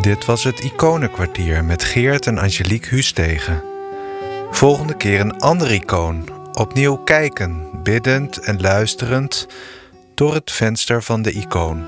Dit was het Iconenkwartier met Geert en Angelique Hustegen. Volgende keer een ander icoon. Opnieuw kijken, biddend en luisterend door het venster van de icoon.